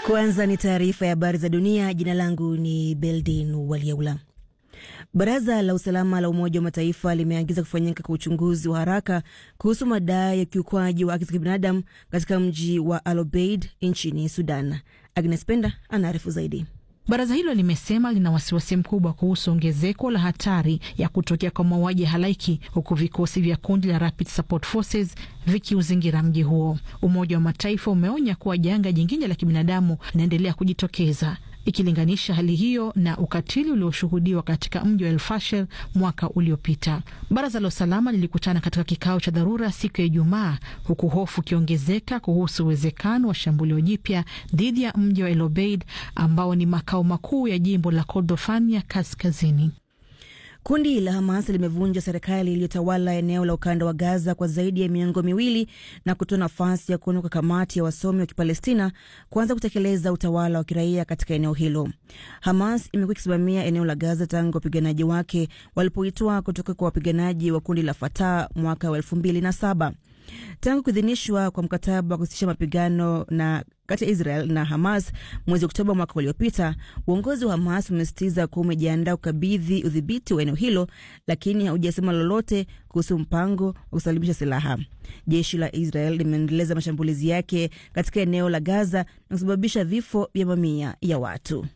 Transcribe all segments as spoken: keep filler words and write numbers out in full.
Kwanza ni taarifa ya habari za dunia. Jina langu ni Beldin Waliaula. Baraza la usalama la Umoja wa Mataifa limeagiza kufanyika kwa uchunguzi wa haraka kuhusu madai ya kiukwaji wa haki za kibinadamu katika mji wa Al Obeid nchini Sudan. Agnes Penda anaarifu zaidi. Baraza hilo limesema lina wasiwasi mkubwa kuhusu ongezeko la hatari ya kutokea kwa mauaji halaiki, huku vikosi vya kundi la Rapid Support Forces vikiuzingira mji huo. Umoja wa Mataifa umeonya kuwa janga jingine la kibinadamu linaendelea kujitokeza, ikilinganisha hali hiyo na ukatili ulioshuhudiwa katika mji wa El Fasher mwaka uliopita. Baraza la usalama lilikutana katika kikao cha dharura siku ya Ijumaa, huku hofu kiongezeka kuhusu uwezekano wa shambulio jipya dhidi ya mji wa El Obeid ambao ni makao makuu ya jimbo la Kordofan ya kaskazini. Kundi la Hamas limevunja serikali iliyotawala eneo la ukanda wa Gaza kwa zaidi ya miongo miwili na kutoa nafasi ya kuondoka kamati ya wasomi wa Kipalestina kuanza kutekeleza utawala wa kiraia katika eneo hilo. Hamas imekuwa ikisimamia eneo la Gaza tangu wapiganaji wake walipoitwa kutoka kwa wapiganaji wa kundi la Fatah mwaka wa elfu mbili na saba. Tangu kuidhinishwa kwa mkataba wa kusitisha mapigano na kati ya Israel na Hamas mwezi Oktoba mwaka uliopita, uongozi wa Hamas umesitiza kuwa umejiandaa kukabidhi udhibiti wa eneo hilo, lakini haujasema lolote kuhusu mpango wa kusalimisha silaha. Jeshi la Israel limeendeleza mashambulizi yake katika eneo la Gaza na kusababisha vifo vya mamia ya watu.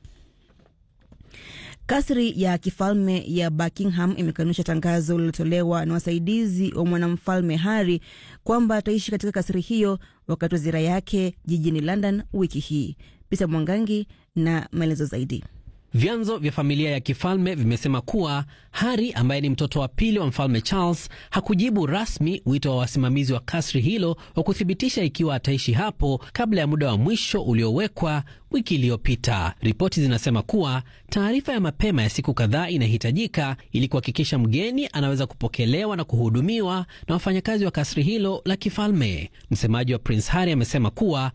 Kasri ya kifalme ya Buckingham imekanusha tangazo lililotolewa na wasaidizi wa mwanamfalme Harry kwamba ataishi katika kasri hiyo wakati wa ziara yake jijini London wiki hii. Peter Mwangangi na maelezo zaidi. Vyanzo vya familia ya kifalme vimesema kuwa Harry, ambaye ni mtoto wa pili wa mfalme Charles, hakujibu rasmi wito wa wasimamizi wa kasri hilo wa kuthibitisha ikiwa ataishi hapo kabla ya muda wa mwisho uliowekwa wiki iliyopita. Ripoti zinasema kuwa taarifa ya mapema ya siku kadhaa inahitajika ili kuhakikisha mgeni anaweza kupokelewa na kuhudumiwa na wafanyakazi wa kasri hilo la kifalme. Msemaji wa Prince Harry amesema kuwa